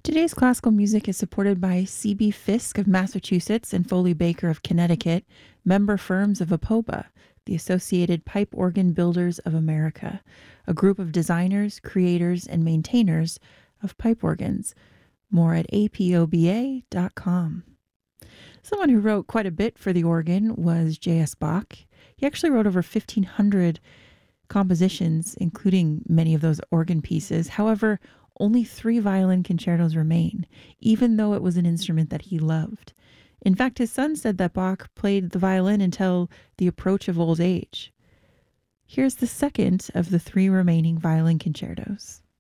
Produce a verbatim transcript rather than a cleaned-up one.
Today's classical music is supported by C B. Fisk of Massachusetts and Foley Baker of Connecticut, member firms of APOBA, the Associated Pipe Organ Builders of America, a group of designers, creators, and maintainers of pipe organs. More at A P O B A dot com. Someone who wrote quite a bit for the organ was J S. Bach. He actually wrote over fifteen hundred compositions, including many of those organ pieces. However, only three violin concertos remain, even though it was an instrument that he loved. In fact, his son said that Bach played the violin until the approach of old age. Here's the second of the three remaining violin concertos.